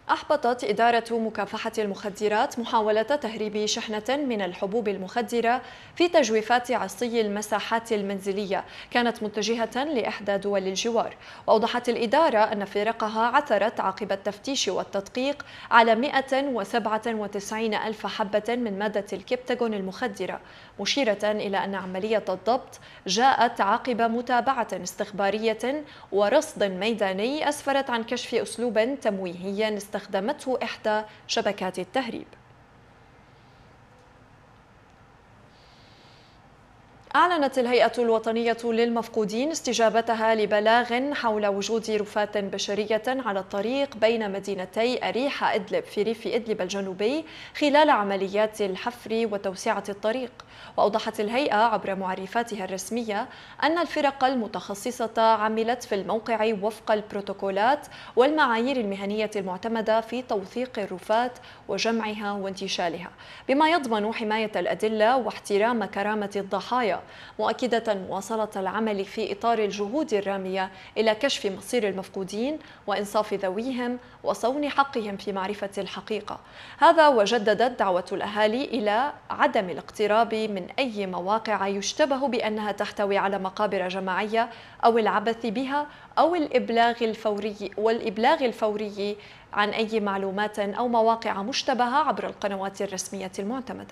أحبطت إدارة مكافحة المخدرات محاولة تهريب شحنة من الحبوب المخدرة في تجويفات عصي المساحات المنزلية كانت متجهة لإحدى دول الجوار. وأوضحت الإدارة أن فرقها عثرت عقب التفتيش والتدقيق على 197 ألف حبة من مادة الكبتاغون المخدرة، مشيرة إلى أن عملية الضبط جاءت عقب متابعة استخبارية ورصد ميداني أسفرت عن كشف أسلوب تمويهي استخدمته إحدى شبكات التهريب. أعلنت الهيئة الوطنية للمفقودين استجابتها لبلاغ حول وجود رفات بشرية على الطريق بين مدينتي أريحة إدلب في ريف إدلب الجنوبي خلال عمليات الحفر وتوسعة الطريق. وأوضحت الهيئة عبر معرفاتها الرسمية أن الفرق المتخصصة عملت في الموقع وفق البروتوكولات والمعايير المهنية المعتمدة في توثيق الرفات وجمعها وانتشالها، بما يضمن حماية الأدلة واحترام كرامة الضحايا، مؤكدة مواصلة العمل في إطار الجهود الرامية إلى كشف مصير المفقودين وإنصاف ذويهم وصون حقهم في معرفة الحقيقة. هذا وجددت دعوة الأهالي إلى عدم الاقتراب من أي مواقع يشتبه بأنها تحتوي على مقابر جماعية أو العبث بها أو الإبلاغ الفوري عن أي معلومات أو مواقع مشتبهة عبر القنوات الرسمية المعتمدة.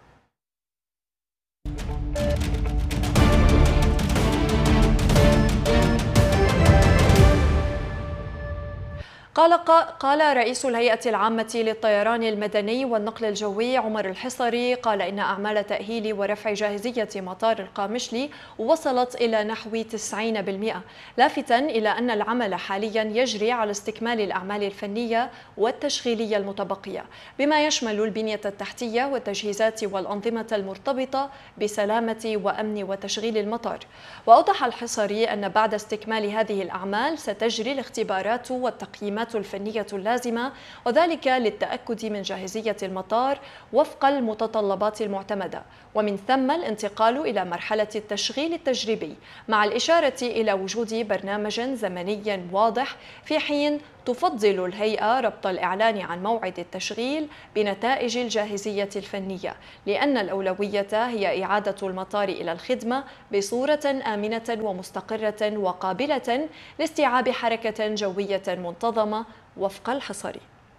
قال رئيس الهيئة العامة للطيران المدني والنقل الجوي عمر الحصري إن أعمال تأهيل ورفع جاهزية مطار القامشلي وصلت إلى نحو 90%، لافتاً إلى أن العمل حالياً يجري على استكمال الأعمال الفنية والتشغيلية المتبقية، بما يشمل البنية التحتية والتجهيزات والأنظمة المرتبطة بسلامة وأمن وتشغيل المطار. وأوضح الحصري أن بعد استكمال هذه الأعمال ستجري الاختبارات والتقييمات الفنية اللازمة، وذلك للتأكد من جاهزية المطار وفق المتطلبات المعتمدة، ومن ثم الانتقال إلى مرحلة التشغيل التجريبي، مع الإشارة إلى وجود برنامج زمني واضح، في حين تفضل الهيئة ربط الإعلان عن موعد التشغيل بنتائج الجاهزية الفنية، لأن الأولوية هي إعادة المطار إلى الخدمة بصورة آمنة ومستقرة وقابلة لاستيعاب حركة جوية منتظمة وفق الحصري.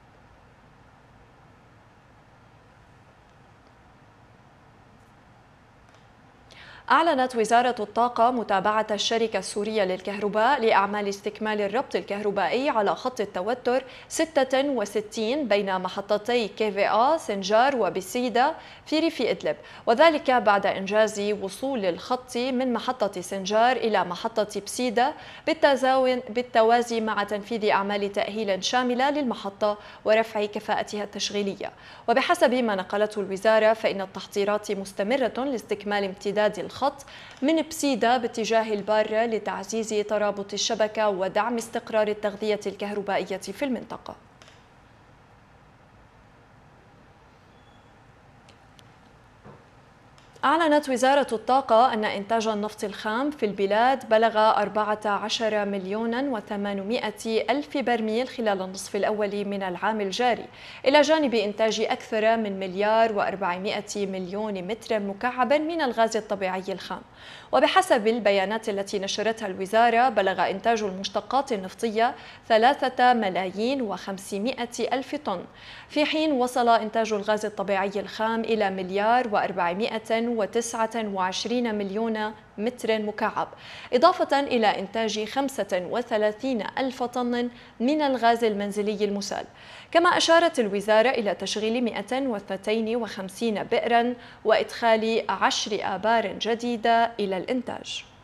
أعلنت وزارة الطاقة متابعة الشركة السورية للكهرباء لأعمال استكمال الربط الكهربائي على خط التوتر 66 بين محطتي KVA سنجار وبسيدة في ريف إدلب، وذلك بعد إنجاز وصول الخط من محطة سنجار إلى محطة بسيدة بالتوازي مع تنفيذ أعمال تأهيل شاملة للمحطة ورفع كفاءتها التشغيلية. وبحسب ما نقلته الوزارة فإن التحضيرات مستمرة لاستكمال امتداد الخط من بسيدة باتجاه البارة لتعزيز ترابط الشبكة ودعم استقرار التغذية الكهربائية في المنطقة. أعلنت وزارة الطاقة أن إنتاج النفط الخام في البلاد بلغ 14,800,000 برميل خلال النصف الأول من العام الجاري، إلى جانب إنتاج أكثر من 1,400,000,000 متر مكعب من الغاز الطبيعي الخام. وبحسب البيانات التي نشرتها الوزارة بلغ إنتاج المشتقات النفطية 3,500,000 طن، في حين وصل إنتاج الغاز الطبيعي الخام إلى 1,429,000,000 متر مكعب، إضافة إلى إنتاج 35,000 طن من الغاز المنزلي المسال. كما أشارت الوزارة إلى تشغيل 252 بئرا وإدخال 10 آبار جديدة إلى الإنتاج.